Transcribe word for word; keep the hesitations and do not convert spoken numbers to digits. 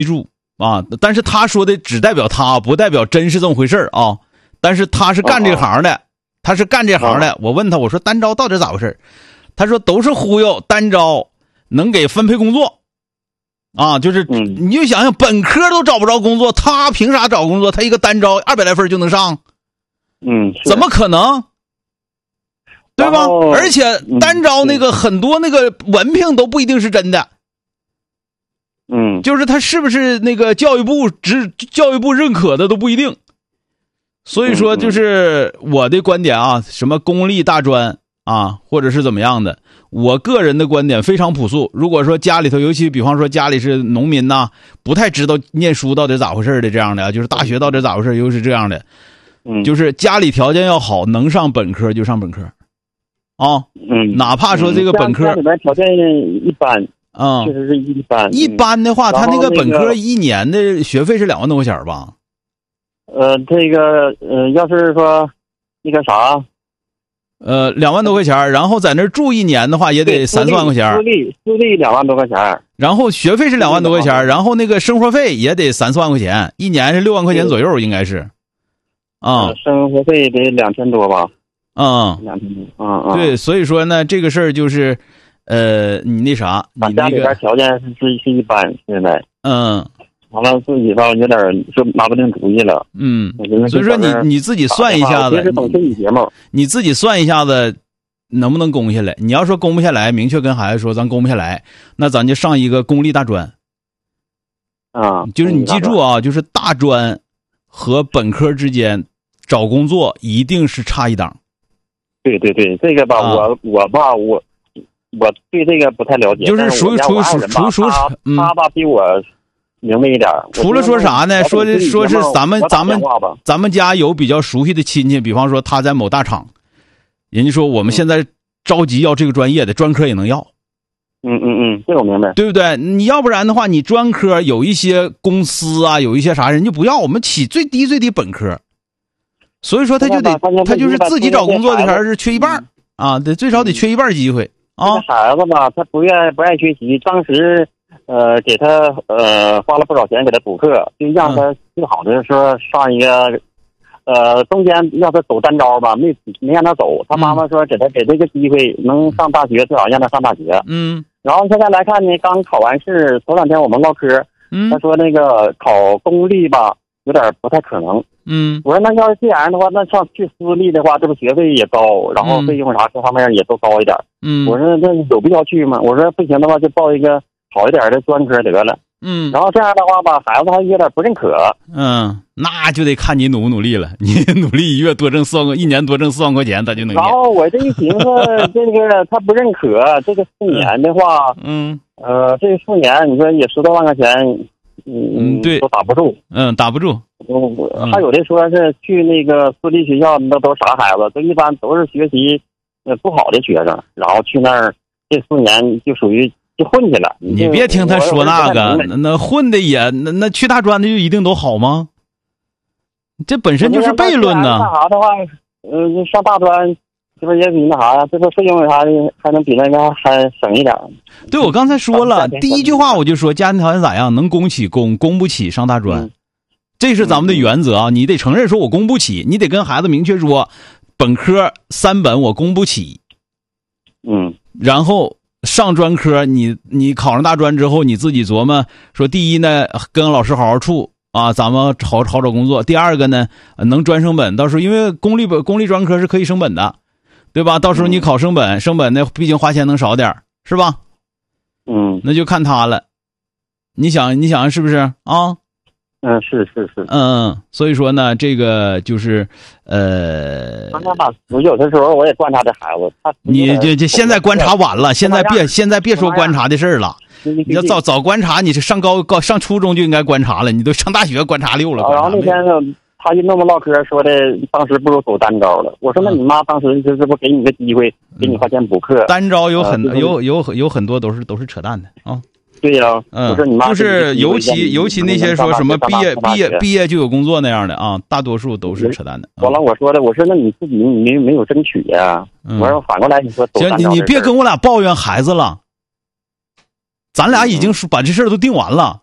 住啊，但是他说的只代表他，不代表真是这么回事啊。但是他是干这行的，他是干这行的。我问他，我说单招到底咋回事？他说都是忽悠，单招能给分配工作啊，就是你就想想，本科都找不着工作，他凭啥找工作？他一个单招二百来分就能上？ 嗯， 怎么可能？对吧？而且单招那个很多那个文凭都不一定是真的。 嗯， 就是他是不是那个教育部只教育部认可的都不一定。所以说，就是我的观点啊，什么公立大专啊，或者是怎么样的，我个人的观点非常朴素。如果说家里头，尤其比方说家里是农民呐、啊，不太知道念书到底咋回事的这样的，就是大学到底咋回事，又是这样的， 嗯， 就是家里条件要好，能上本科就上本科，啊， 嗯， 哪怕说这个本科家里边条件一般， 啊、嗯， 确实是一般。 一般的话， 嗯、 他那个本科那个一年的学费是两万多块钱吧？ 呃，这个呃，要是说那个啥， 呃，两万多块钱，然后在那儿住一年的话，也得三四万块钱。 私立私立两万多块钱， 然后学费是两万多块钱，然后那个生活费也得三四万块钱，一年是六万块钱左右，应该是。啊、 嗯，生活费得两千多吧？ 嗯， 两千多，嗯嗯。 对，所以说呢，这个事儿就是，呃，你那啥，你那家里边个条件是是是一般，现在。 嗯。 完了自己吧，有点就拿不定主意了。 嗯，所以说你你自己算一下子，你自己算一下子能不能攻下来？你要说攻不下来，明确跟孩子说咱攻不下来，那咱就上一个公立大专。 啊， 就是你记住啊，就是大专和本科之间找工作一定是差一档。 对对对，这个吧，啊、我我吧，我我对这个不太了解， 就是属于属于属属属嗯，他吧比我明白一点。 除了说啥呢？说的说是咱们咱们咱们家有比较熟悉的亲戚，比方说他在某大厂，人家说我们现在着急要这个专业的，专科也能要。 嗯嗯嗯，这我明白， 对不对？你要不然的话，你专科有一些公司啊，有一些啥人就不要，我们起最低最低本科。所以说他就得他就是自己找工作的还是缺一半啊，得最少得缺一半机会啊。 这孩子吧，他不愿不爱学习，当时。呃，给他呃花了不少钱给他补课，就让他最好的说上一个，呃，中间让他走单招吧，没没让他走。他妈妈说给他给这个机会，能上大学，最好让他上大学。 嗯。 然后现在来看呢，刚考完试，头两天我们唠嗑， 嗯， 他说那个考公立吧，有点不太可能。 嗯。 我说那要是这样的话，那上去私立的话，这不学费也高，然后费用啥各方面也都高一点。 嗯。 我说那有必要去吗？我说不行的话，就报一个好一点的专科得了。 嗯， 然后这样的话吧，孩子还有点不认可。 嗯，那就得看你努不努力了。你努力一月多挣四万块，一年多挣四万块钱，他就能。 然后我这一寻思，这个他不认可，这个四年的话， 嗯， 呃，这四年你说也十多万块钱，嗯， 对， 都打不住。 嗯，打不住。 还有的说是去那个私立学校，那都啥孩子，都一般都是学习呃不好的学生，然后去那儿这四年就属于。就混去了， 你别听他说那个，那那混的也那那去大专的就一定都好吗？这本身就是悖论呢。 那啥的话，呃，上大专这不也比那啥呀？这不费用啥的还能比那个还省一点。 对，我刚才说了，第一句话我就说家庭条件咋样，能供起供，供不起上大专，嗯、这是咱们的原则啊！你得承认说我供不起，你得跟孩子明确说，本科三本我供不起， 嗯， 然后。上专科，你你考上大专之后，你自己琢磨说，第一呢，跟老师好好处啊，咱们好好找工作；第二个呢，能专升本。到时候因为公立本公立专科是可以升本的，对吧？到时候你考升本，升本呢，毕竟花钱能少点，是吧？ 嗯， 那就看他了。你想，你想是不是啊？ 嗯，是是是， 嗯嗯，所以说呢，这个就是呃， 我有的时候我也观察这孩子，他你这这现在观察晚了，现在别现在别说观察的事儿了，你要早早观察，你是上高高上初中就应该观察了，你都上大学观察溜了。 然后那天他就那么唠嗑说的，当时不如走单招了。我说那你妈当时这这不给你个机会，给你花钱补课？ 单招有很有有有很多都是都是扯淡的啊。 对呀、啊， 嗯， 我说你妈就是尤其尤其那些说什么毕业毕业毕业就有工作那样的啊，大多数都是扯淡的。 完了，我说的，我说那你自己你没没有争取呀、啊？我说反过来你说行，你你别跟我俩抱怨孩子了，咱俩已经把这事儿都定完了。